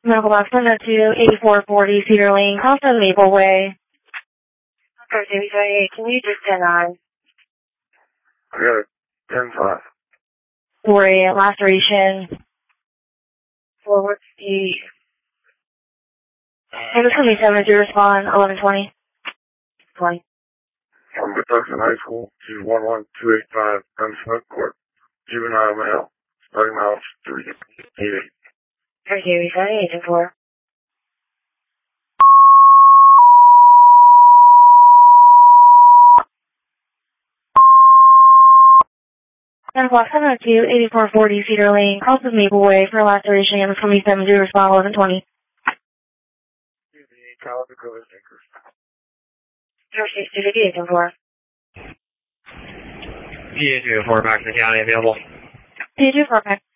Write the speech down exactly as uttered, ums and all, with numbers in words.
Medical box one oh two, eighty-four forty Cedar Lane, Crossroad Maple Way. Okay, J B thirty-eight, can you just ten nine? I got it. ten five. Story, laceration. For what's the... And this will be seven to respond, eleven twenty. twenty. From Bethesda High School to one one two eight five Gunsmoke Court. Juvenile male. Starting miles three eight eight. Okay, J B thirty-eight, ten four. Medical box seven oh two, eighty-four forty Cedar Lane, Crossroad Maple Way for laceration, and this will be seven to respond, eleven twenty. College of Color Stinkers. Okay, J B ten four. P A two oh four, back to the county available. P A two four, okay.